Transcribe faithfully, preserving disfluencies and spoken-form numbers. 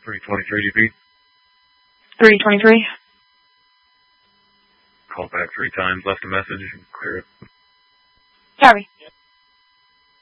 three twenty-three, D P. three twenty-three. Called back three times, left a message, clear it. Copy.